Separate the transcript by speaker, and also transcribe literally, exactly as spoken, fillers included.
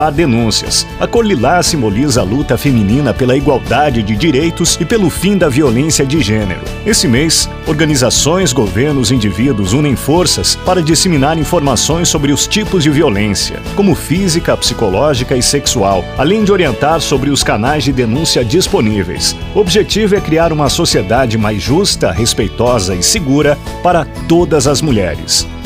Speaker 1: Há denúncias. A cor lilás simboliza a luta feminina pela igualdade de direitos e pelo fim da violência de gênero. Esse mês, organizações, governos e indivíduos unem forças para disseminar informações sobre os tipos de violência, como física, psicológica e sexual, além de orientar sobre os canais de denúncia disponíveis. O objetivo é criar uma sociedade mais justa, respeitosa e segura para todas as mulheres.